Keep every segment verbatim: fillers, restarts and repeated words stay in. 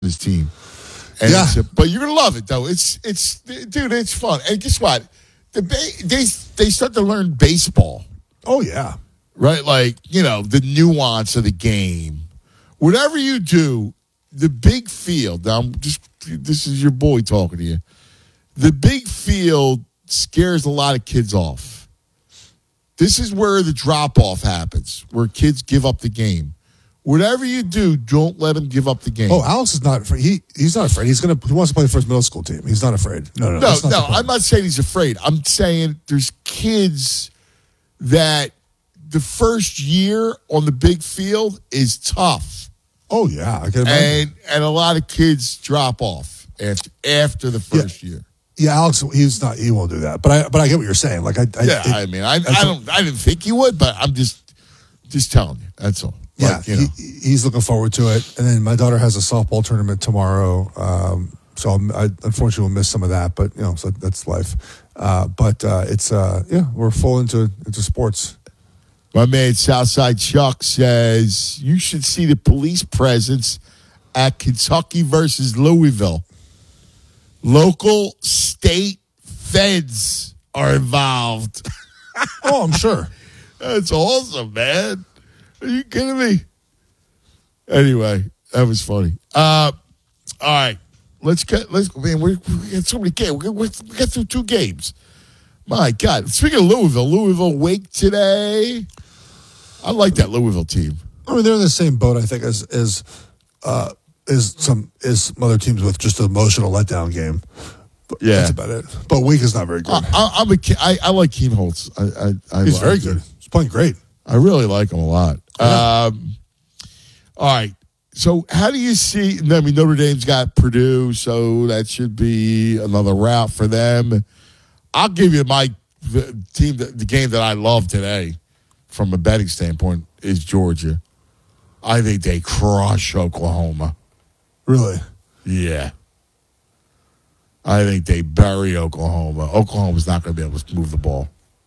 his team. And yeah. It's a, but you're going to love it, though. It's, it's, dude, it's fun. And guess what? The ba- they, they start to learn baseball. Oh, yeah. Right? Like, you know, the nuance of the game. Whatever you do, the big field, now I'm just, this is your boy talking to you. The big field scares a lot of kids off. This is where the drop-off happens, where kids give up the game. Whatever you do, don't let them give up the game. Oh, Alex is not afraid. He he's not afraid. He's gonna he wants to play for his middle school team. He's not afraid. No, no, no, no. no I'm not saying he's afraid. I'm saying there's kids that the first year on the big field is tough. Oh yeah, I can imagine. And and a lot of kids drop off after after the first yeah. year. Yeah, Alex, he's not. He won't do that. But I but I get what you're saying. Like I, I yeah, it, I mean, I I don't I didn't think he would, but I'm just just telling you. That's all. Yeah, like, you know. he, he's looking forward to it. And then my daughter has a softball tournament tomorrow, um, so I'm, I unfortunately will miss some of that. But you know, so that's life. Uh, but uh, it's uh, yeah, we're full into into sports. My man Southside Chuck says you should see the police presence at Kentucky versus Louisville. Local state feds are involved. Oh, I'm sure. That's awesome, man. Are you kidding me? Anyway, that was funny. Uh, all right, let's get let's. Man, we we got so many games. We, we got through two games. My God. Speaking of Louisville, Louisville Wake today. I like that Louisville team. I mean, they're in the same boat, I think, as as uh, as some as some other teams with just an emotional letdown game. But yeah, that's about it. But Wake is not very good. I, I, I'm a I, I like Keem Holtz. I, I, I He's very him. good. He's playing great. I really like him a lot. Yeah. Um, all right. So how do you see? I mean, Notre Dame's got Purdue, so that should be another route for them. I'll give you my the team. The game that I love today, from a betting standpoint, is Georgia. I think they crush Oklahoma. Really? Yeah. I think they bury Oklahoma. Oklahoma's not going to be able to move the ball.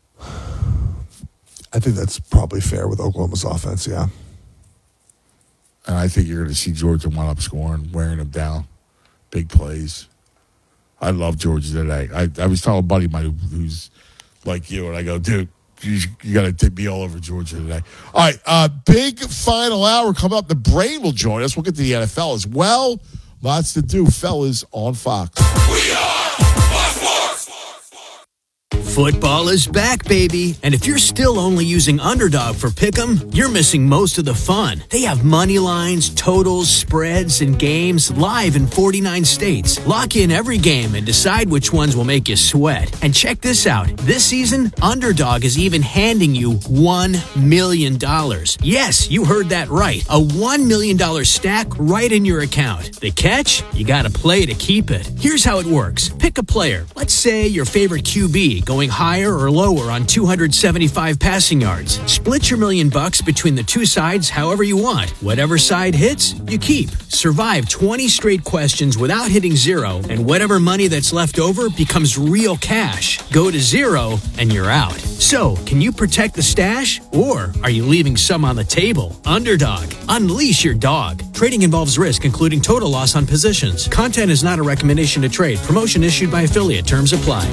I think that's probably fair with Oklahoma's offense, yeah. And I think you're going to see Georgia wind up scoring, wearing them down. Big plays. I love Georgia today. I, I was telling a buddy of mine who's like you, and I go, dude, you, you got to take me all over Georgia today. All right, uh, big final hour coming up. The Brain will join us. We'll get to the N F L as well. Lots to do, fellas, on Fox. We are Fox. Football is back, baby. And if you're still only using Underdog for Pick'em, you're missing most of the fun. They have money lines, totals, spreads, and games live in forty-nine states. Lock in every game and decide which ones will make you sweat. And check this out. This season, Underdog is even handing you one million dollars. Yes, you heard that right. A one million dollars stack right in your account. The catch? You gotta play to keep it. Here's how it works. Pick a player. Let's say your favorite Q B going higher or lower on two hundred seventy-five passing yards. Split your million bucks between the two sides however you want. Whatever side hits, you keep. Survive twenty straight questions without hitting zero, and whatever money that's left over becomes real cash. Go to zero, and you're out. So, can you protect the stash, or are you leaving some on the table? Underdog. Unleash your dog. Trading involves risk, including total loss on positions. Content is not a recommendation to trade. Promotion issued by affiliate. Terms apply.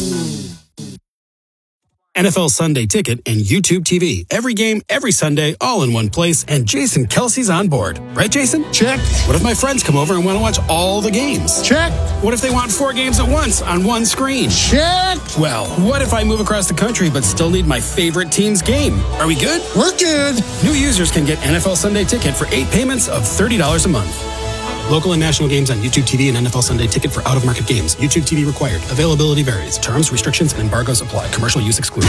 N F L Sunday Ticket and YouTube T V. Every game, every Sunday, all in one place, and Jason Kelsey's on board. Right, Jason? Check. What if my friends come over and want to watch all the games? Check. What if they want four games at once on one screen? Check. Well, what if I move across the country but still need my favorite team's game? Are we good? We're good. New users can get N F L Sunday Ticket for eight payments of thirty dollars a month. Local and national games on YouTube T V and N F L Sunday Ticket for out-of-market games. YouTube T V required. Availability varies. Terms, restrictions, and embargoes apply. Commercial use excluded.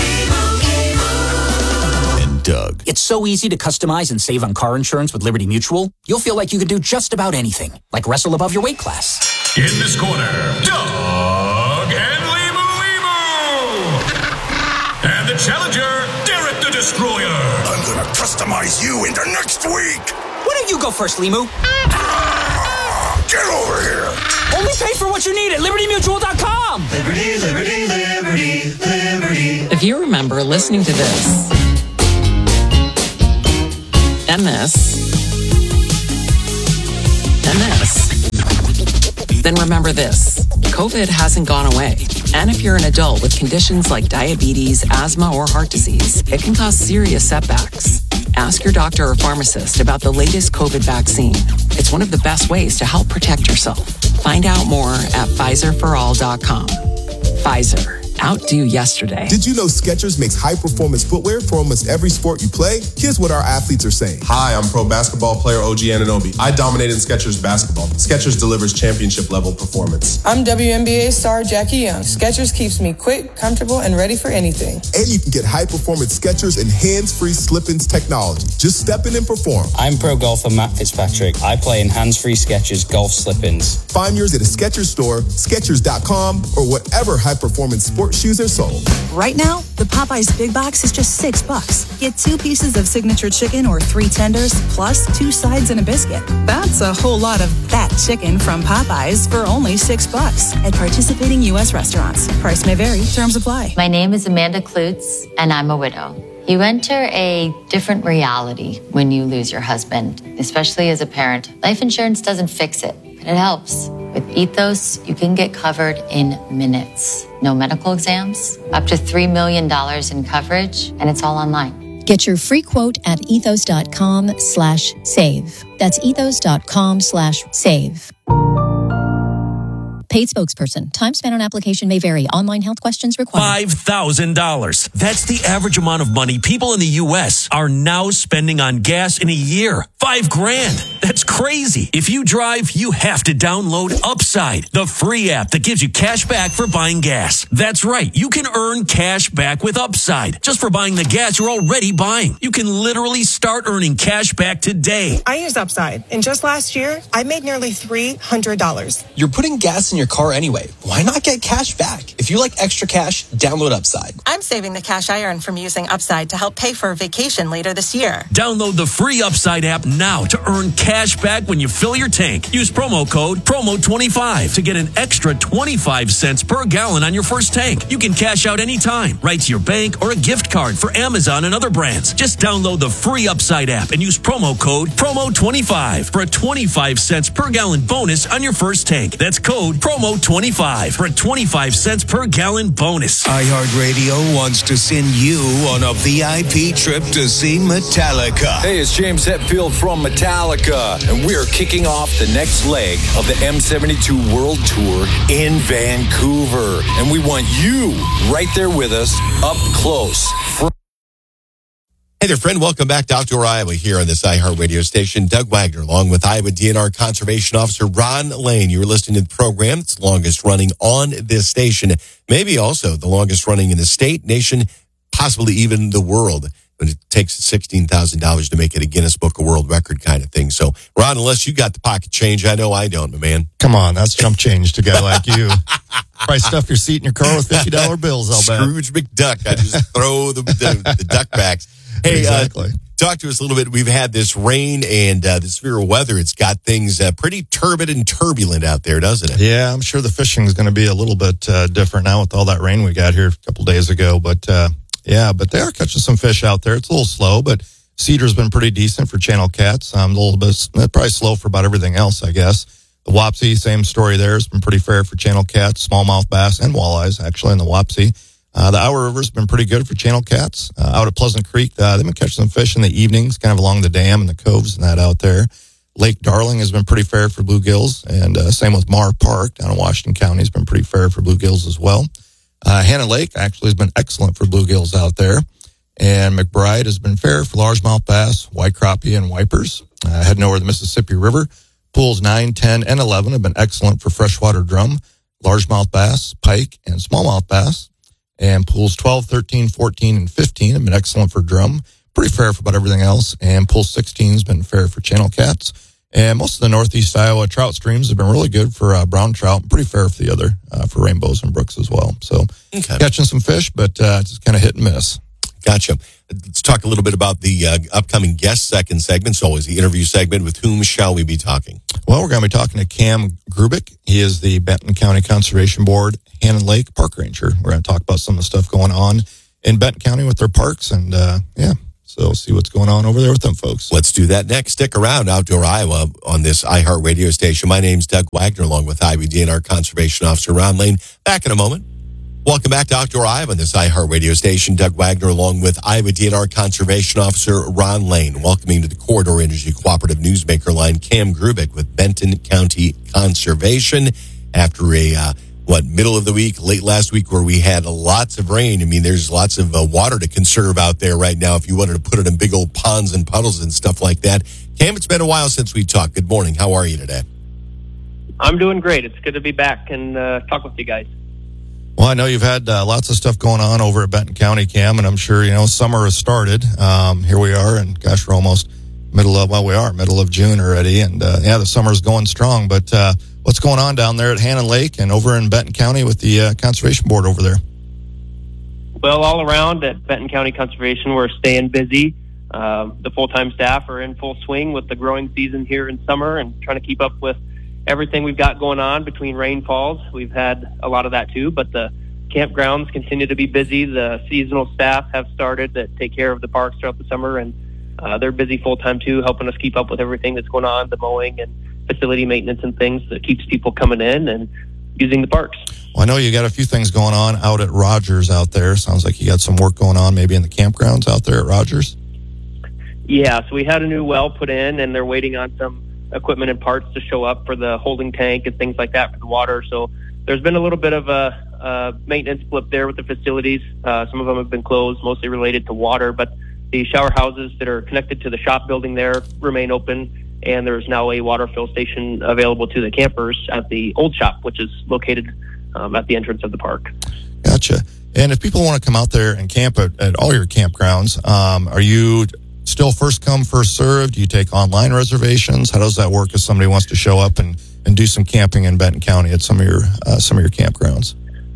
And Doug. It's so easy to customize and save on car insurance with Liberty Mutual. You'll feel like you can do just about anything, like wrestle above your weight class. In this corner, Doug and Limu Limu. And the challenger, Derek the Destroyer. I'm gonna customize you into next week. Why don't you go first, Limu? Get over here! Only pay for what you need at Liberty Mutual dot com! Liberty, Liberty, Liberty, Liberty. If you remember listening to this, and this, and this, then remember this. COVID hasn't gone away. And if you're an adult with conditions like diabetes, asthma, or heart disease, it can cause serious setbacks. Ask your doctor or pharmacist about the latest COVID vaccine. It's one of the best ways to help protect yourself. Find out more at Pfizer for all dot com. Pfizer. Outdo yesterday. Did you know Skechers makes high-performance footwear for almost every sport you play? Here's what our athletes are saying. Hi, I'm pro basketball player O G Anunoby. I dominated Skechers basketball. Skechers delivers championship-level performance. I'm W N B A star Jackie Young. Skechers keeps me quick, comfortable, and ready for anything. And you can get high-performance Skechers and hands-free slip-ins technology. Just step in and perform. I'm pro golfer Matt Fitzpatrick. I play in hands-free Skechers golf slip-ins. Find yours at a Skechers store, Skechers dot com, or whatever high-performance sport shoes are sold. Right now, the Popeyes Big Box is just six bucks. Get two pieces of signature chicken or three tenders, plus two sides and a biscuit. That's a whole lot of that chicken from Popeyes for only six bucks at participating U S restaurants. Price may vary. Terms apply. My name is Amanda Klutz, and I'm a widow. You enter a different reality when you lose your husband, especially as a parent. Life insurance doesn't fix it, but it helps. With Ethos, you can get covered in minutes. No medical exams, up to three million dollars in coverage, and it's all online. Get your free quote at ethos.com slash save. That's ethos.com slash save. Paid spokesperson. Time spent on application may vary. Online health questions required. five thousand dollars. That's the average amount of money people in the U S are now spending on gas in a year. Five grand. That's crazy. If you drive, you have to download Upside, the free app that gives you cash back for buying gas. That's right. You can earn cash back with Upside just for buying the gas you're already buying. You can literally start earning cash back today. I use Upside, and just last year, I made nearly three hundred dollars. You're putting gas in your car anyway. Why not get cash back? If you like extra cash, download Upside. I'm saving the cash I earn from using Upside to help pay for a vacation later this year. Download the free Upside app now to earn cash back when you fill your tank. Use promo code promo twenty-five to get an extra twenty-five cents per gallon on your first tank. You can cash out anytime, right to your bank or a gift card for Amazon and other brands. Just download the free Upside app and use promo code promo twenty-five for a twenty-five cents per gallon bonus on your first tank. That's code promo twenty-five for a twenty-five cents per gallon bonus. iHeartRadio wants to send you on a V I P trip to see Metallica. Hey, it's James Hetfield from Metallica, and we're kicking off the next leg of the M seventy-two World Tour in Vancouver. And we want you right there with us, up close. Hey there, friend. Welcome back to Outdoor Iowa here on this iHeartRadio station. Doug Wagner, along with Iowa D N R Conservation Officer Ron Lane. You're listening to the program. It's the longest running on this station. Maybe also the longest running in the state, nation, possibly even the world. But it takes sixteen thousand dollars to make it a Guinness Book of World Record kind of thing. So, Ron, unless you got the pocket change, I know I don't, my man. Come on, that's chump change to a guy like you. Probably stuff your seat in your car with fifty dollar bills, I'll bet. Scrooge McDuck. I just throw the, the, the duck backs. Hey, exactly. uh, talk to us a little bit. We've had this rain and uh, the severe weather. It's got things uh, pretty turbid and turbulent out there, doesn't it? Yeah, I'm sure the fishing is going to be a little bit uh, different now with all that rain we got here a couple days ago. But uh, yeah, but they are catching some fish out there. It's a little slow, but Cedar's been pretty decent for channel cats. Um, a little bit probably slow for about everything else, I guess. The Wapsie, same story there. It's been pretty fair for channel cats, smallmouth bass, and walleyes actually in the Wapsie. Uh, the Iowa River's been pretty good for channel cats. Uh, out at Pleasant Creek, uh, they've been catching some fish in the evenings, kind of along the dam and the coves and that out there. Lake Darling has been pretty fair for bluegills, and uh, same with Mar Park down in Washington County has been pretty fair for bluegills as well. Uh, Hannah Lake actually has been excellent for bluegills out there, and McBride has been fair for largemouth bass, white crappie, and wipers. Uh, heading over the Mississippi River, pools nine, ten, and eleven have been excellent for freshwater drum, largemouth bass, pike, and smallmouth bass. And pools twelve, thirteen, fourteen, and fifteen have been excellent for drum. Pretty fair for about everything else. And pool sixteen has been fair for channel cats. And most of the northeast Iowa trout streams have been really good for uh, brown trout. Pretty fair for the other, uh, for rainbows and brooks as well. So okay. Catching some fish, but uh, just kind of hit and miss. Gotcha. Let's talk a little bit about the uh, upcoming guest second segment. So always the interview segment. With whom shall we be talking? Well, we're going to be talking to Cam Grubick. He is the Benton County Conservation Board Hannon Lake Park Ranger. We're going to talk about some of the stuff going on in Benton County with their parks. And, uh, yeah, So see what's going on over there with them folks. Let's do that next. Stick around, Outdoor Iowa, on this iHeart radio station. My name's Doug Wagner, along with I W D N R Conservation Officer Ron Lane. Back in a moment. Welcome back to Outdoor Iowa on this iHeart radio station. Doug Wagner, along with Iowa D N R Conservation Officer Ron Lane. Welcoming to the Corridor Energy Cooperative Newsmaker line, Cam Grubick with Benton County Conservation. After a, uh, what, middle of the week, late last week, where we had lots of rain. I mean, there's lots of uh, water to conserve out there right now if you wanted to put it in big old ponds and puddles and stuff like that. Cam, it's been a while since we talked. Good morning. How are you today? I'm doing great. It's good to be back and uh, talk with you guys. Well, I know you've had uh, lots of stuff going on over at Benton County, Cam, and I'm sure, you know, summer has started. Um, here we are, and gosh, we're almost middle of, well, we are middle of June already, and uh, yeah, the summer's going strong. But uh, what's going on down there at Hannon Lake and over in Benton County with the uh, Conservation Board over there? Well, all around at Benton County Conservation, we're staying busy. Uh, the full-time staff are in full swing with the growing season here in summer and trying to keep up with everything we've got going on between rainfalls. We've had a lot of that too, but the campgrounds continue to be busy. The seasonal staff have started that take care of the parks throughout the summer, and uh, they're busy full-time too, helping us keep up with everything that's going on, the mowing and facility maintenance and things that keeps people coming in and using the parks. Well, I know you got a few things going on out at Rogers out there. Sounds like you got some work going on maybe in the campgrounds out there at Rogers. Yeah, so we had a new well put in, and they're waiting on some equipment and parts to show up for the holding tank and things like that for the water. So there's been a little bit of a, a maintenance blip there with the facilities. Uh, some of them have been closed, mostly related to water, but the shower houses that are connected to the shop building there remain open, and there's now a water fill station available to the campers at the old shop, which is located um, at the entrance of the park. Gotcha. And if people want to come out there and camp at, at all your campgrounds, um, are you still first come, first served? Do you take online reservations? How does that work if somebody wants to show up and, and do some camping in Benton County at some of your uh, some of your campgrounds?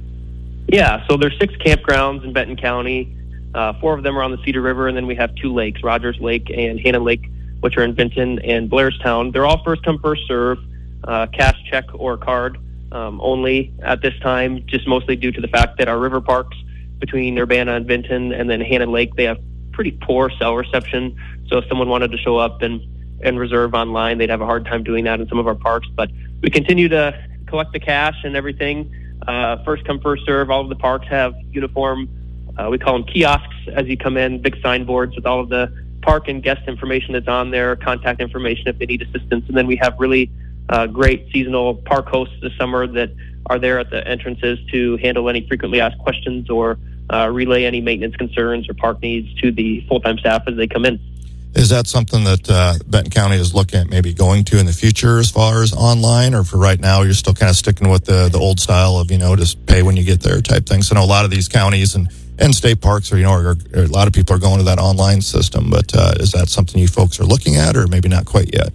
Yeah, so there's six campgrounds in Benton County. Uh, four of them are on the Cedar River, and then we have two lakes, Rogers Lake and Hannon Lake, which are in Benton and Blairstown. They're all first come, first serve, uh, cash, check, or card um, only at this time, just mostly due to the fact that our river parks between Urbana and Benton and then Hannon Lake, they have pretty poor cell reception. So if someone wanted to show up and, and reserve online, they'd have a hard time doing that in some of our parks. But we continue to collect the cash and everything. Uh, first come, first serve. All of the parks have uniform, uh, we call them kiosks as you come in, big signboards with all of the park and guest information that's on there, contact information if they need assistance. And then we have really uh, great seasonal park hosts this summer that are there at the entrances to handle any frequently asked questions or uh, relay any maintenance concerns or park needs to the full-time staff as they come in. Is that something that uh, Benton County is looking at maybe going to in the future as far as online, or for right now you're still kind of sticking with the the old style of, you know, just pay when you get there type thing? So I know a lot of these counties and, and state parks are, you know, are, are, a lot of people are going to that online system, but uh, is that something you folks are looking at, or maybe not quite yet?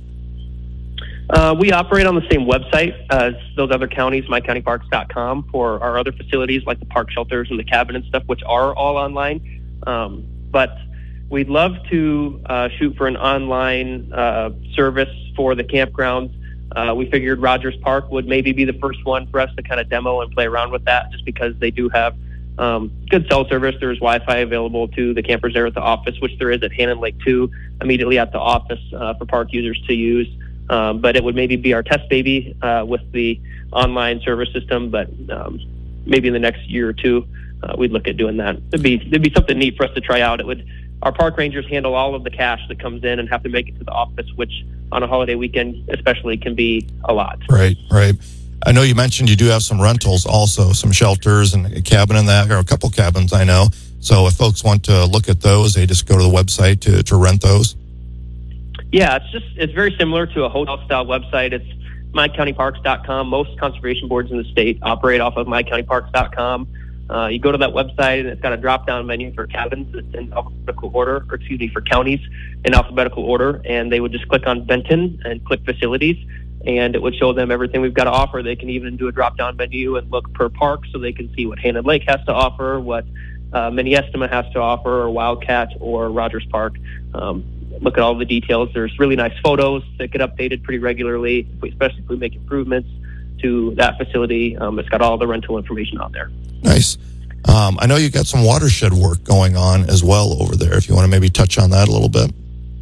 Uh, we operate on the same website as those other counties, my county parks dot com, for our other facilities like the park shelters and the cabin and stuff, which are all online. Um, but we'd love to uh, shoot for an online uh, service for the campgrounds. Uh, we figured Rogers Park would maybe be the first one for us to kind of demo and play around with that, just because they do have um, good cell service. There's Wi-Fi available to the campers there at the office, which there is at Hannon Lake too, immediately at the office uh, for park users to use. Um, but it would maybe be our test baby uh, with the online service system. But um, maybe in the next year or two, uh, we'd look at doing that. It'd be it'd be something neat for us to try out. It would. Our park rangers handle all of the cash that comes in and have to make it to the office, which on a holiday weekend especially can be a lot. Right, right. I know you mentioned you do have some rentals also, some shelters and a cabin in that, or a couple cabins, I know. So if folks want to look at those, they just go to the website to, to rent those? Yeah, it's just it's very similar to a hotel-style website. It's my county parks dot com. Most conservation boards in the state operate off of my county parks dot com. Uh, you go to that website, and it's got a drop-down menu for cabins in alphabetical order, or excuse me, for counties in alphabetical order, and they would just click on Benton and click facilities, and it would show them everything we've got to offer. They can even do a drop-down menu and look per park, so they can see what Hannon Lake has to offer, what uh, Miniestima has to offer, or Wildcat, or Rogers Park. Um, look at all the details. There's really nice photos that get updated pretty regularly, especially if we make improvements to that facility. Um, it's got all the rental information on there. Nice. Um, I know you got some watershed work going on as well over there. If you want to maybe touch on that a little bit.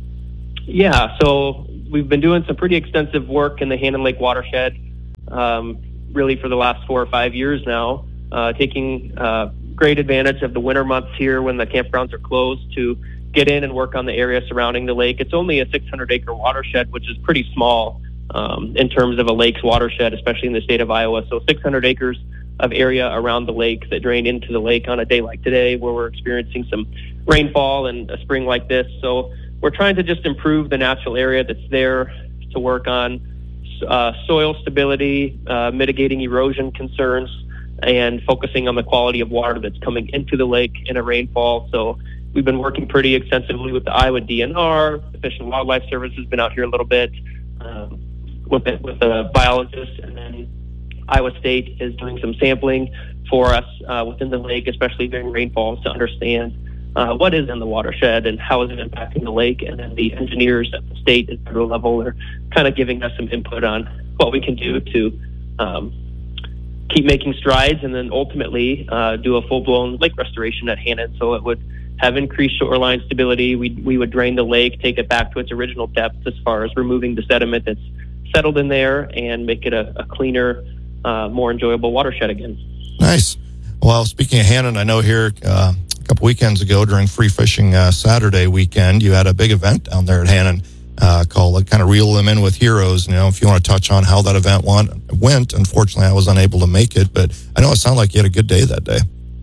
Yeah, so we've been doing some pretty extensive work in the Hannon Lake watershed, um, really for the last four or five years now, uh, taking uh, great advantage of the winter months here when the campgrounds are closed to get in and work on the area surrounding the lake. It's only a six hundred acre watershed, which is pretty small um, in terms of a lake's watershed, especially in the state of Iowa. So six hundred acres of area around the lake that drain into the lake on a day like today where we're experiencing some rainfall and a spring like this. So we're trying to just improve the natural area that's there to work on uh, soil stability, uh, mitigating erosion concerns, and focusing on the quality of water that's coming into the lake in a rainfall. So we've been working pretty extensively with the Iowa D N R. The Fish and Wildlife Service has been out here a little bit um, with, it, with the biologists, and then Iowa State is doing some sampling for us uh, within the lake, especially during rainfalls, to understand uh, what is in the watershed and how is it impacting the lake. And then the engineers at the state and federal level are kind of giving us some input on what we can do to um, keep making strides, and then ultimately uh, do a full-blown lake restoration at Hannon. So it would have increased shoreline stability. We we would drain the lake, take it back to its original depth as far as removing the sediment that's settled in there, and make it a, a cleaner, uh, more enjoyable watershed again. Nice. Well, speaking of Hannon, I know here uh, a couple weekends ago during Free Fishing uh, Saturday weekend, you had a big event down there at Hannon uh, called like, kind of Reel Them In with Heroes. You know, if you want to touch on how that event went, went, unfortunately, I was unable to make it, but I know it sounded like you had a good day that day.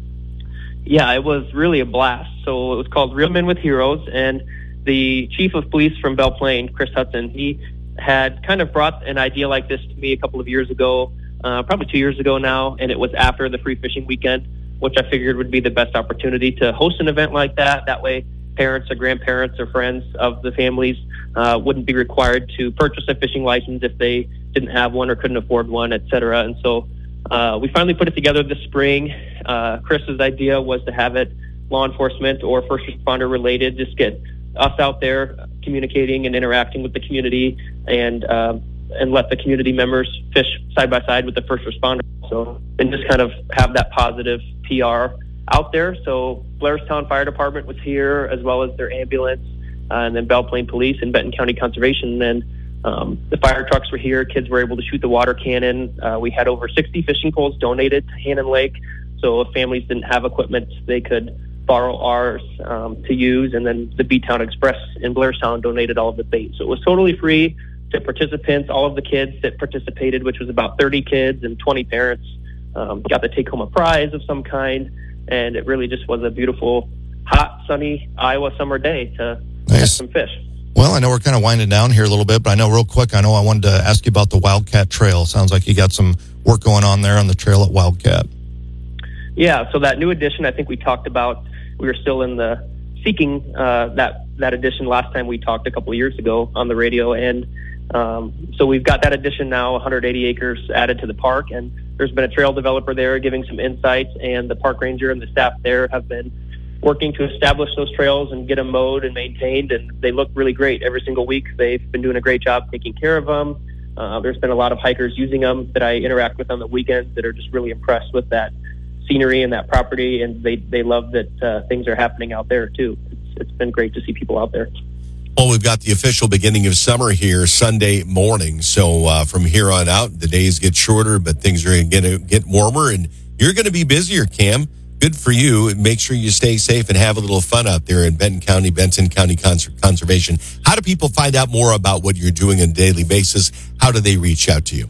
Yeah, it was really a blast. So it was called Reel Them In with Heroes, and the chief of police from Belle Plaine, Chris Hudson, he had kind of brought an idea like this to me a couple of years ago, uh, probably two years ago now, and it was after the Free Fishing Weekend, which I figured would be the best opportunity to host an event like that. That way, parents or grandparents or friends of the families uh, wouldn't be required to purchase a fishing license if they didn't have one or couldn't afford one, et cetera. And so uh, we finally put it together this spring. Uh, Chris's idea was to have it law enforcement or first responder related, just get us out there communicating and interacting with the community, and uh, and let the community members fish side by side with the first responder. So, and just kind of have that positive P R out there. So Blairstown Fire Department was here, as well as their ambulance, uh, and then Belle Plaine Police and Benton County Conservation. And then um, the fire trucks were here. Kids were able to shoot the water cannon. Uh, we had over sixty fishing poles donated to Hannon Lake. So if families didn't have equipment, they could borrow ours um, to use. And then the B-Town Express in Blairstown donated all of the bait. So it was totally free to participants. All of the kids that participated, which was about thirty kids and twenty parents, um, got to take home a prize of some kind. And it really just was a beautiful, hot, sunny Iowa summer day to nice. catch some fish. Well, I know we're kind of winding down here a little bit, but I know real quick, I know I wanted to ask you about the Wildcat Trail. Sounds like you got some work going on there on the trail at Wildcat. Yeah, so that new edition, I think we talked about, we were still in the seeking uh, that, that edition last time we talked a couple of years ago on the radio. And um, so we've got that edition now, one hundred eighty acres added to the park. And there's been a trail developer there giving some insights, and the park ranger and the staff there have been working to establish those trails and get them mowed and maintained. And they look really great every single week. They've been doing a great job taking care of them. Uh, there's been a lot of hikers using them that I interact with on the weekends that are just really impressed with that scenery and that property, and they they love that uh, things are happening out there too. It's, it's been great to see people out there. Well, we've got the official beginning of summer here Sunday morning, so uh, from here on out, the days get shorter, but things are going to get warmer, and you're going to be busier, Cam. Good for you. Make sure you stay safe and have a little fun out there in Benton County, Benton County Cons- Conservation. How do people find out more about what you're doing on a daily basis? How do they reach out to you?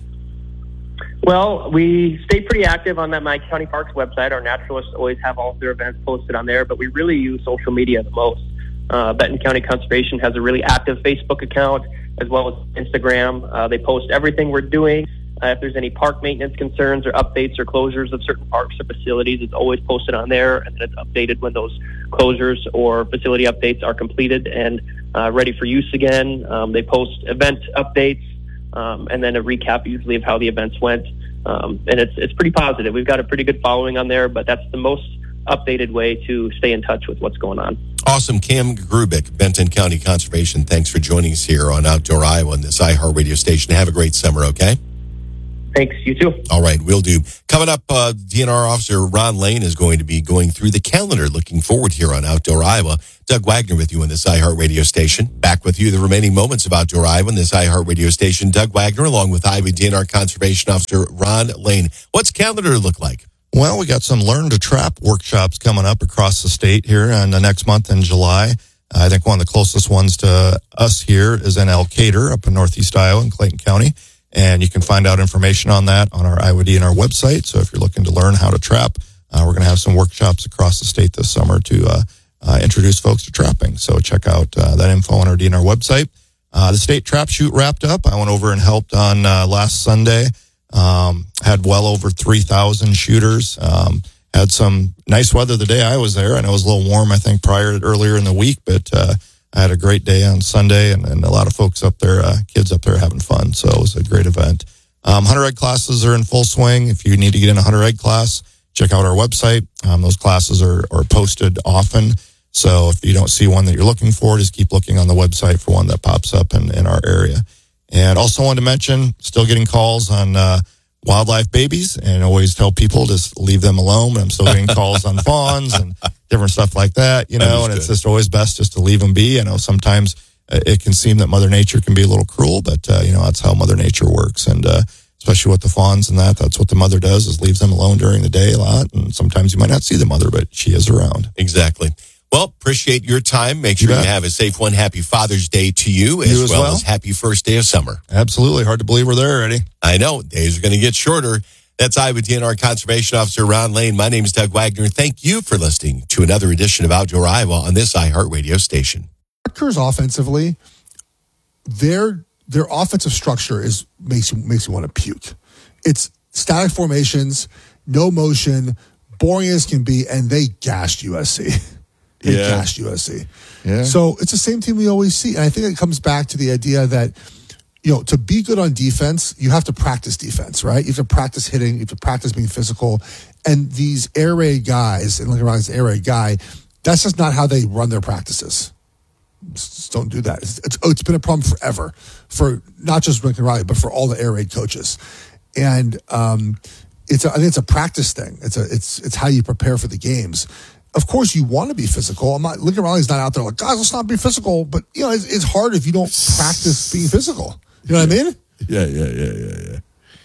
Well, we stay pretty active on that My County Parks website. Our naturalists always have all of their events posted on there, but we really use social media the most. Uh, Benton County Conservation has a really active Facebook account, as well as Instagram. Uh, they post everything we're doing. Uh, if there's any park maintenance concerns or updates or closures of certain parks or facilities, it's always posted on there, and then it's updated when those closures or facility updates are completed and uh, ready for use again. Um, they post event updates, um, and then a recap usually of how the events went. Um, and it's it's pretty positive. We've got a pretty good following on there, but that's the most updated way to stay in touch with what's going on. Awesome. Cam Grubik, Benton County Conservation, thanks for joining us here on Outdoor Iowa on this iHeart radio station. Have a great summer, okay? Thanks. You too. All right, we'll do. Coming up, uh, D N R Officer Ron Lane is going to be going through the calendar, looking forward here on Outdoor Iowa. Doug Wagner with you on this iHeartRadio station. Back with you the remaining moments of Outdoor Iowa on this iHeartRadio station. Doug Wagner along with Iowa D N R Conservation Officer Ron Lane. What's calendar look like? Well, we got some Learn to Trap workshops coming up across the state here in the next month in July. I think one of the closest ones to us here is in Elkader up in northeast Iowa in Clayton County. And you can find out information on that on our Iowa D N R website. So if you're looking to learn how to trap, uh, we're going to have some workshops across the state this summer to uh, uh, introduce folks to trapping. So check out uh, that info on our D N R website. Uh, the state trap shoot wrapped up. I went over and helped on uh, last Sunday. Um, had well over three thousand shooters. Um, had some nice weather the day I was there. I know it was a little warm, I think, prior earlier in the week, but uh, I had a great day on Sunday, and, and a lot of folks up there, uh, kids up there having fun. So it was a great event. Um, hunter egg classes are in full swing. If you need to get in a hunter egg class, check out our website. Um, those classes are, are posted often. So if you don't see one that you're looking for, just keep looking on the website for one that pops up in, in our area. And also wanted to mention, still getting calls on uh, wildlife babies, and always tell people just leave them alone. But I'm still getting calls on fawns and different stuff like that, you know, and it's just always best just to leave them be. I know sometimes uh, it can seem that Mother Nature can be a little cruel, but, uh, you know, that's how Mother Nature works. And uh, especially with the fawns and that, that's what the mother does, is leaves them alone during the day a lot. And sometimes you might not see the mother, but she is around. Exactly. Well, appreciate your time. Make sure you, you have a safe one. Happy Father's Day to you, as, you as well, well as happy first day of summer. Absolutely. Hard to believe we're there already. I know. Days are going to get shorter. That's Iowa D N R Conservation Officer Ron Lane. My name is Doug Wagner. Thank you for listening to another edition of Outdoor Iowa on this iHeartRadio station. Rutgers offensively, their their offensive structure is makes you makes you want to puke. It's static formations, no motion, boring as can be, and they gashed U S C. They yeah. gashed U S C. Yeah. So it's the same team we always see, and I think it comes back to the idea that, you know, to be good on defense, you have to practice defense, right? You have to practice hitting, you have to practice being physical. And these air raid guys, and looking around this air raid guy, that's just not how they run their practices. Just don't do that. It's, it's, it's been a problem forever for not just Lincoln Riley, but for all the air raid coaches. And um, it's a, I think it's a practice thing. It's a it's it's how you prepare for the games. Of course, you want to be physical. I'm not Lincoln Riley's not out there like, guys, let's not be physical. But you know, it's, it's hard if you don't practice being physical. You know what I mean? Yeah, yeah, yeah, yeah, yeah.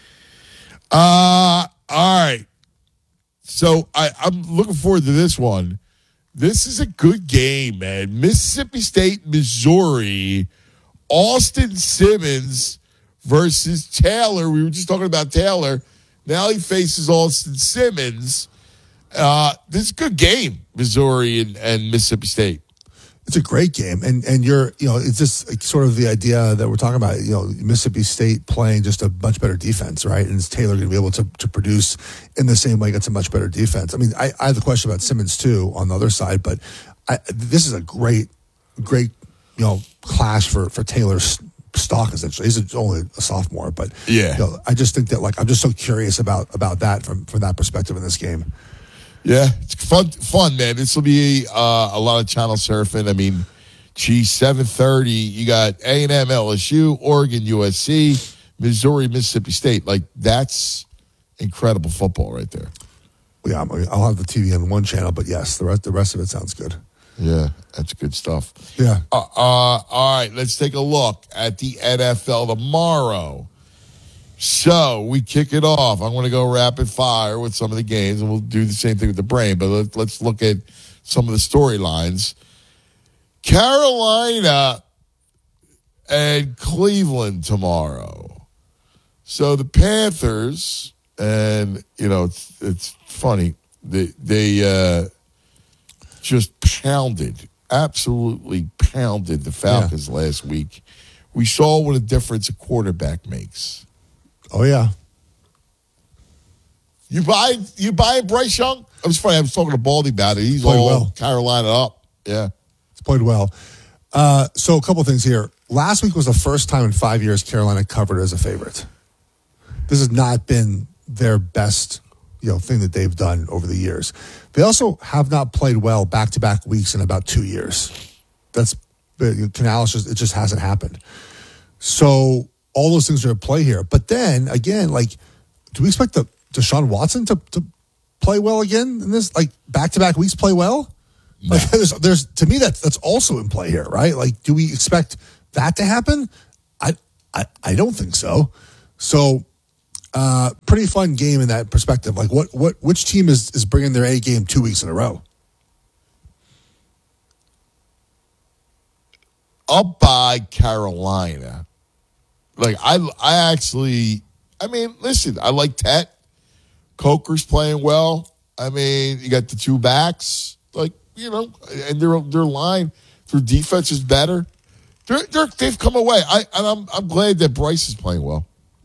Uh, all right. So I, I'm looking forward to this one. This is a good game, man. Mississippi State, Missouri, Austin Simmons versus Taylor. We were just talking about Taylor. Now he faces Austin Simmons. Uh, this is a good game, Missouri and, and Mississippi State. It's a great game, and and you're you know it's just like sort of the idea that we're talking about. You know, Mississippi State playing just a much better defense, right? And is Taylor going to be able to to produce in the same way against a much better defense? I mean, I, I have the question about Simmons too on the other side, but I, this is a great, great you know clash for for Taylor's stock essentially. He's only a sophomore, but yeah, you know, I just think that like I'm just so curious about about that from from that perspective in this game. Yeah, it's fun, fun, man. This will be uh, a lot of channel surfing. I mean, geez, seven thirty, you got A and M, L S U, Oregon, U S C, Missouri, Mississippi State. Like, that's incredible football right there. Yeah, I'll have the T V on one channel, but yes, the rest the rest of it sounds good. Yeah, that's good stuff. Yeah. Uh, uh, all right, let's take a look at the N F L tomorrow. So we kick it off. I'm going to go rapid fire with some of the games, and we'll do the same thing with the brain. But let, let's look at some of the storylines. Carolina and Cleveland tomorrow. So the Panthers, and you know it's it's funny. They they uh, just pounded, absolutely pounded the Falcons yeah. last week. We saw what a difference a quarterback makes. Oh yeah. You buy you buy Bryce Young? It was funny. I was talking to Baldy about it. He's played all well. Carolina up. Yeah, it's played well. Uh, so a couple of things here. Last week was the first time in five years Carolina covered as a favorite. This has not been their best, you know, thing that they've done over the years. They also have not played well back to back weeks in about two years. That's Canales. Just it just hasn't happened. So. All those things are at play here. But then, again, like, do we expect the Deshaun Watson to, to play well again in this? Like back to back weeks, play well? No. Like there's, there's to me that's that's also in play here, right? Like, do we expect that to happen? I I, I don't think so. So, uh, pretty fun game in that perspective. Like, what what which team is is bringing their A game two weeks in a row? Up by Carolina. Like, I I actually, I mean, listen, I like Tet. Coker's playing well. I mean, you got the two backs, like, you know, and their their line, their defense is better. They're, they're, they've come away. I and I'm I'm glad that Bryce is playing well.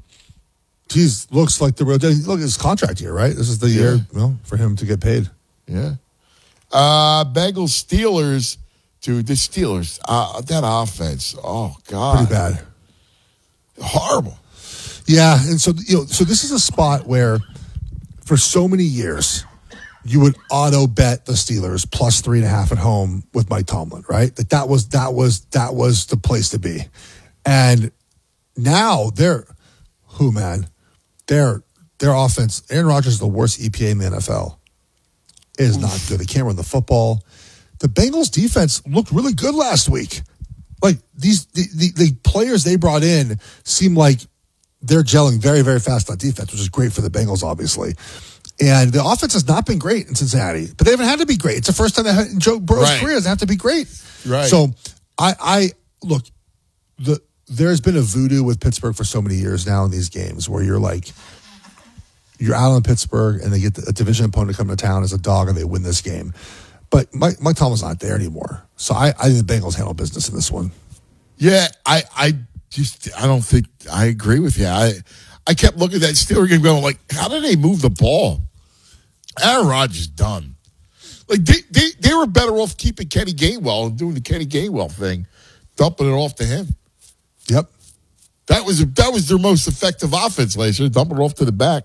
He's looks like the real. Look at his contract year, right? This is the yeah. year, well, for him to get paid. Yeah. Uh, Bengals Steelers. Dude, the Steelers, uh, that offense, oh, God. Pretty bad. Horrible. Yeah, and so, you know, so this is a spot where for so many years, you would auto bet the Steelers plus three and a half at home with Mike Tomlin, right? Like that was, that was, that was the place to be. And now they're, who, man? Their, their offense, Aaron Rodgers is the worst E P A in the N F L. It is not good. They can't run the football. The Bengals defense looked really good last week. Like these, the, the, the players they brought in seem like they're gelling very, very fast on defense, which is great for the Bengals, obviously. And the offense has not been great in Cincinnati, but they haven't had to be great. It's the first time they had in Joe Burrow's right. career. They have to be great. Right. So I, I look, the there's been a voodoo with Pittsburgh for so many years now in these games where you're like, you're out on Pittsburgh and they get a division opponent to come to town as a dog and they win this game. But Mike, Mike Tomlin's not there anymore. So I, I think the Bengals handle business in this one. Yeah, I, I just, I don't think, I agree with you. I, I kept looking at that Steelers game going like, how did they move the ball? Aaron Rodgers done. Like, they, they, they were better off keeping Kenny Gainwell and doing the Kenny Gainwell thing, dumping it off to him. Yep. That was, that was their most effective offense last year, dumping it off to the back.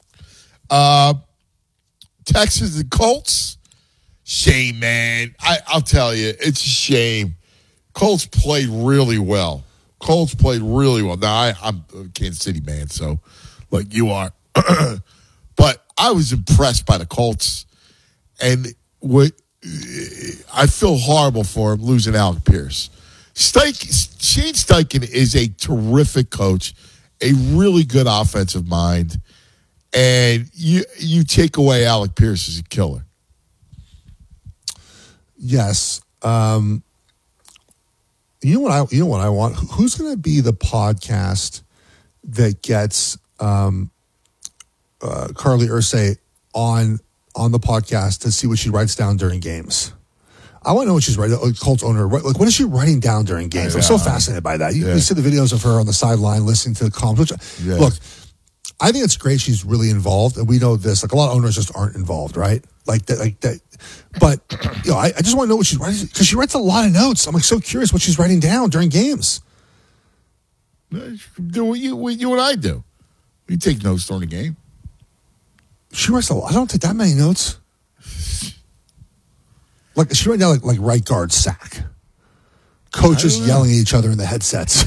Uh, Texans and Colts. Shame, man. I, I'll tell you, it's a shame. Colts played really well. Colts played really well. Now, I, I'm a Kansas City man, so like you are. But I was impressed by the Colts. And what I feel horrible for him losing Alec Pierce. Steichen, Shane Steichen is a terrific coach, a really good offensive mind. And you you take away Alec Pierce as a killer. Yes. Um, you know what I you know what I want? Who's going to be the podcast that gets um, uh, Carly Ursay on on the podcast to see what she writes down during games? I want to know what she's writing. Colts owner, like what is she writing down during games? I'm so fascinated by that. You, yeah. you see the videos of her on the sideline listening to the comms. Which, yeah. Look, I think it's great she's really involved, and we know this. Like a lot of owners just aren't involved, right? Like that, like that. But you know, I, I just want to know what she's writing because she writes a lot of notes. I'm like so curious what she's writing down during games. Do what you what you and I do. We take notes during the game. She writes a lot. I don't take that many notes. Like she writes down like like right guard sack. Coaches yelling at each other in the headsets.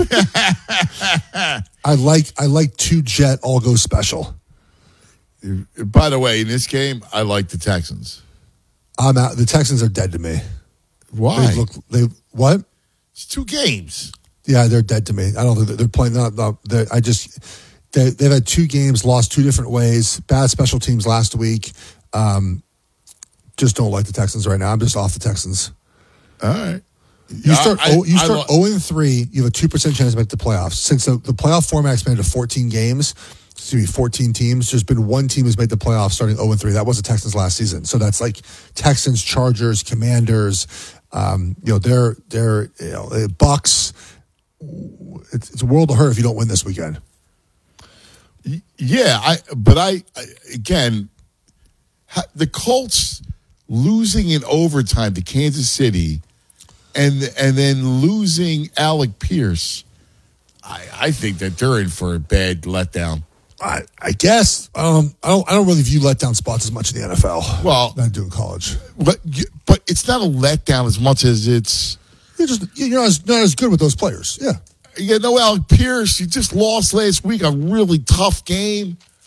I like I like two jet all go special. By the way, in this game, I like the Texans. I'm out. The Texans are dead to me. Why? They look. They what? It's two games. Yeah, they're dead to me. I don't think they're playing. Not. not I just. They, they've had two games, lost two different ways. Bad special teams last week. Um, just don't like the Texans right now. I'm just off the Texans. All right. You start. I, I, you start I, zero and three. You have a two percent chance to make the playoffs. Since the, the playoff format expanded to fourteen games. Excuse me, fourteen teams. There's been one team who's made the playoffs starting zero and three. That was the Texans last season. So that's like Texans, Chargers, Commanders. Um, you know, they're they're you know Bucks. It's, it's a world of hurt if you don't win this weekend. Yeah, I. But I, I again, the Colts losing in overtime to Kansas City, and and then losing Alec Pierce. I, I think that they're in for a bad letdown. I, I guess um, I don't. I don't really view letdown spots as much in the N F L. Well, not doing college, but but it's not a letdown as much as it's. You're just you're not as, not as good with those players. Yeah. You know, Alec Pierce, you just lost last week. A really tough game.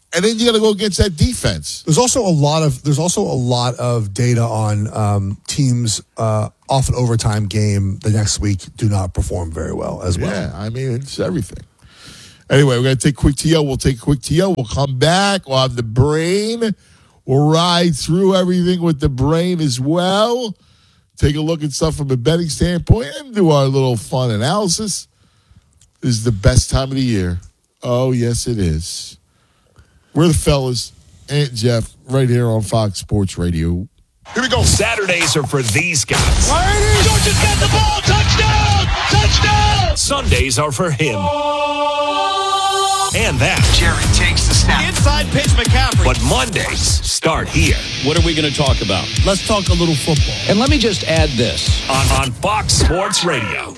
And then you got to go against that defense. There's also a lot of there's also a lot of data on um, teams uh, off an overtime game the next week do not perform very well as well. Yeah, I mean, it's everything. Anyway, we're going to take a quick T O. We'll take a quick T O. We'll come back. We'll have the brain. We'll ride through everything with the brain as well. Take a look at stuff from a betting standpoint and do our little fun analysis. This is the best time of the year. Oh, yes, it is. We're the fellas, Aunt Jeff, right here on Fox Sports Radio. Here we go. Saturdays are for these guys. Georgia's got the ball. Touchdown! Touchdown! Sundays are for him. And that. Jared takes the snap. Inside pitch, McCaffrey. But Mondays start here. What are we going to talk about? Let's talk a little football. And let me just add this. On, on Fox Sports Radio.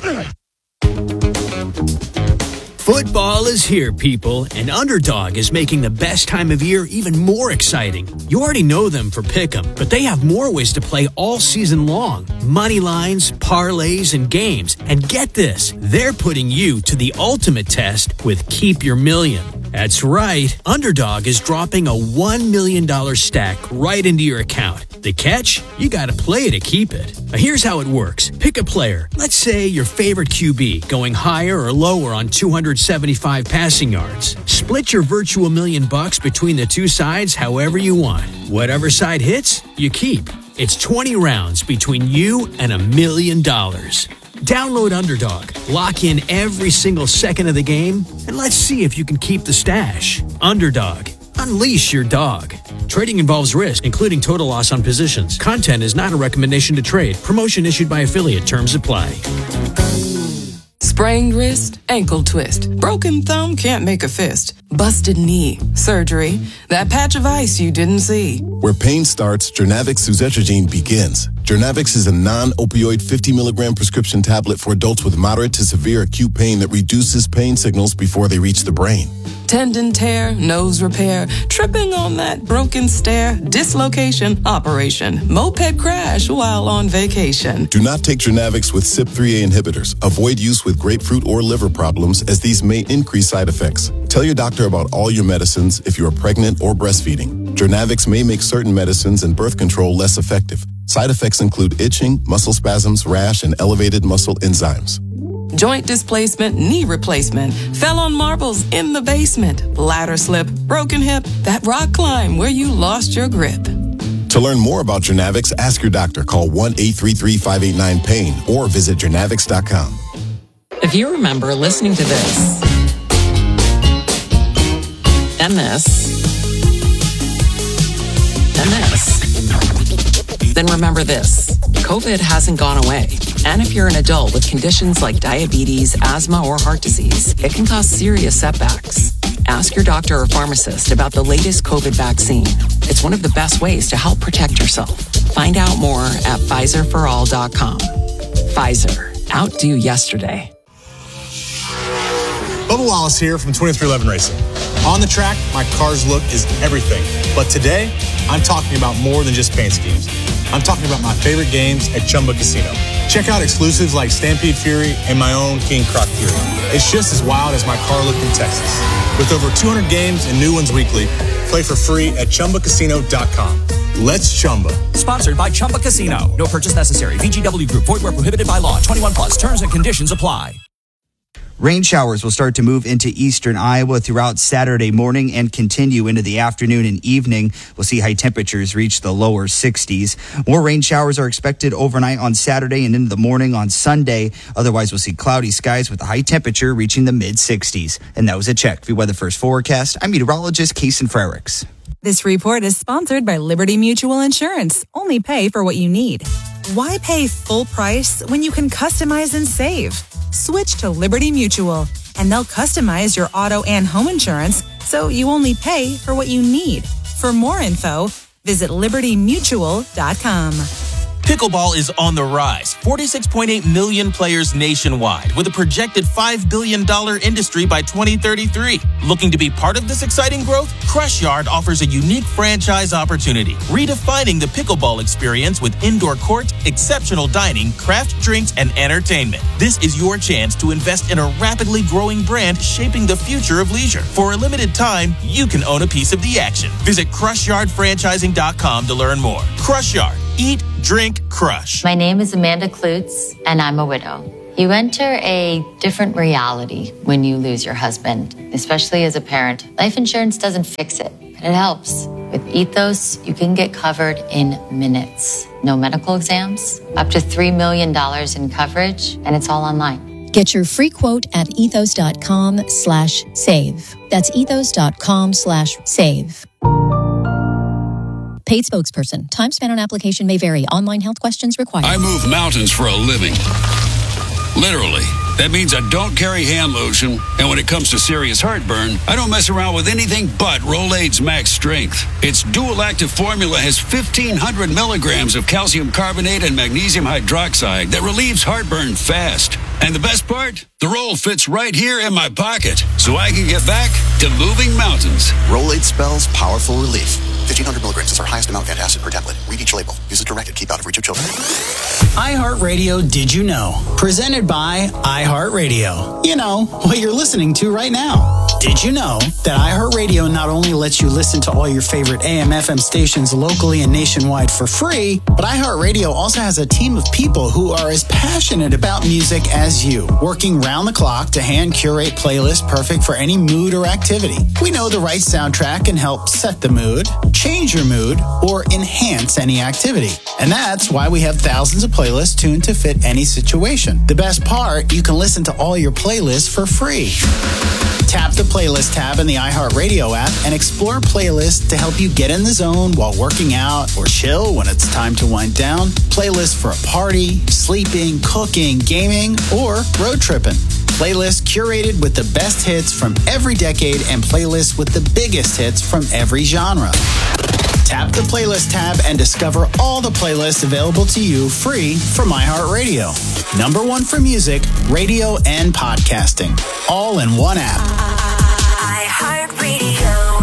Football is here, people, and Underdog is making the best time of year even more exciting. You already know them for Pick'em, but they have more ways to play all season long. Money lines, parlays, and games. And get this, they're putting you to the ultimate test with Keep Your Million. That's right, Underdog is dropping a one million dollars stack right into your account. The catch? You gotta play to keep it. Now here's how it works. Pick a player. Let's say your favorite Q B, going higher or lower on two hundred seventy-five passing yards. Split your virtual million bucks between the two sides however you want. Whatever side hits, you keep. It's twenty rounds between you and a million dollars. Download Underdog, lock in every single second of the game, and let's see if you can keep the stash. Underdog. Unleash your dog. Trading involves risk, including total loss on positions. Content is not a recommendation to trade. Promotion issued by affiliate. Terms apply. Sprained wrist, ankle twist, broken thumb can't make a fist, busted knee, surgery, that patch of ice you didn't see. Where pain starts, Jernavix suzetrigine begins. Jernavix is a non-opioid fifty milligram prescription tablet for adults with moderate to severe acute pain that reduces pain signals before they reach the brain. Tendon tear, nose repair, tripping on that broken stair, dislocation, operation, moped crash while on vacation. Do not take Jernavix with C Y P three A inhibitors. Avoid use with grapefruit or liver problems, as these may increase side effects. Tell your doctor about all your medicines if you are pregnant or breastfeeding. Jernavix may make certain medicines and birth control less effective. Side effects include itching, muscle spasms, rash, and elevated muscle enzymes. Joint displacement, knee replacement, fell on marbles in the basement, ladder slip, broken hip, that rock climb where you lost your grip. To learn more about Jernavix, ask your doctor. Call one eight three three, five eight nine, pain or visit jernavix dot com. If you remember listening to this and this and this, then remember this. COVID hasn't gone away. And if you're an adult with conditions like diabetes, asthma, or heart disease, it can cause serious setbacks. Ask your doctor or pharmacist about the latest COVID vaccine. It's one of the best ways to help protect yourself. Find out more at Pfizer for all dot com. Pfizer. Outdo yesterday. Bubba Wallace here from twenty-three eleven Racing. On the track, my car's look is everything. But today, I'm talking about more than just paint schemes. I'm talking about my favorite games at Chumba Casino. Check out exclusives like Stampede Fury and my own King Croc Fury. It's just as wild as my car looked in Texas. With over two hundred games and new ones weekly, play for free at chumba casino dot com. Let's Chumba. Sponsored by Chumba Casino. No purchase necessary. V G W Group. Void where prohibited by law. twenty-one plus. Terms and conditions apply. Rain showers will start to move into eastern Iowa throughout Saturday morning and continue into the afternoon and evening. We'll see high temperatures reach the lower sixties. More rain showers are expected overnight on Saturday and into the morning on Sunday. Otherwise, we'll see cloudy skies with the high temperature reaching the mid-sixties. And that was a check. View Weather First forecast. I'm meteorologist Kason Frericks. This report is sponsored by Liberty Mutual Insurance. Only pay for what you need. Why pay full price when you can customize and save? Switch to Liberty Mutual, and they'll customize your auto and home insurance so you only pay for what you need. For more info, visit liberty mutual dot com. Pickleball is on the rise. forty-six point eight million players nationwide, with a projected five billion dollars industry by twenty thirty-three. Looking to be part of this exciting growth? Crush Yard offers a unique franchise opportunity, redefining the pickleball experience with indoor court, exceptional dining, craft drinks, and entertainment. This is your chance to invest in a rapidly growing brand shaping the future of leisure. For a limited time, you can own a piece of the action. Visit crush yard franchising dot com to learn more. Crush Yard. Eat, drink, crush. My name is Amanda Klutz, and I'm a widow. You enter a different reality when you lose your husband, especially as a parent. Life insurance doesn't fix it, but it helps. With Ethos, you can get covered in minutes. No medical exams, up to three million dollars in coverage, and it's all online. Get your free quote at ethos.com slash save. That's ethos.com slash save. Paid spokesperson. Time spent on application may vary. Online health questions required. I move mountains for a living. Literally. That means I don't carry hand lotion, and when it comes to serious heartburn, I don't mess around with anything but Rolaids Max Strength. Its dual-active formula has fifteen hundred milligrams of calcium carbonate and magnesium hydroxide that relieves heartburn fast. And the best part? The roll fits right here in my pocket, so I can get back to moving mountains. Rolaids spells powerful relief. fifteen hundred milligrams is our highest amount of antacid per tablet. Read each label. Use as directed. Keep out of reach of children. iHeartRadio Did You Know? Presented by iHeartRadio. You know, what you're listening to right now. Did you know that iHeartRadio not only lets you listen to all your favorite A M F M stations locally and nationwide for free, but iHeartRadio also has a team of people who are as passionate about music as you, working round the clock to hand curate playlists perfect for any mood or activity. We know the right soundtrack can help set the mood, change your mood, or enhance any activity. And that's why we have thousands of playlists tuned to fit any situation. The best part, you can listen to all your playlists for free. Tap the playlist tab in the iHeartRadio app and explore playlists to help you get in the zone while working out or chill when it's time to wind down. Playlists for a party, sleeping, cooking, gaming, or road tripping. Playlists curated with the best hits from every decade and playlists with the biggest hits from every genre. Tap the playlist tab and discover all the playlists available to you free from iHeartRadio. Number one for music, radio, and podcasting. All in one app. iHeartRadio.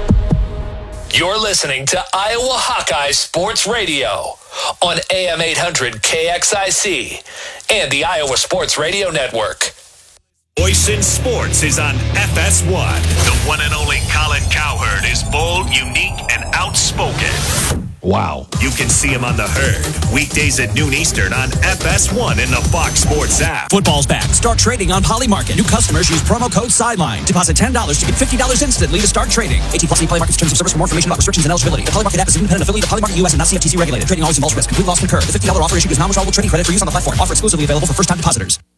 You're listening to Iowa Hawkeye Sports Radio on A M eight hundred K X I C and the Iowa Sports Radio Network. Voice in Sports is on F S one. The one and only Colin Cowherd is bold, unique, and outspoken. Wow. You can see him on The Herd, weekdays at noon Eastern on F S one in the Fox Sports app. Football's back. Start trading on Polymarket. New customers use promo code SIDELINE. Deposit ten dollars to get fifty dollars instantly to start trading. eighteen plus Polymarket's terms of service. For more information about restrictions and eligibility. The Polymarket app is an independent affiliate of Polymarket U S and not C F T C regulated. Trading always involves risk. Complete loss can occur. The fifty dollars offer issued is non-withdrawable trading credit for use on the platform. Offer exclusively available for first-time depositors.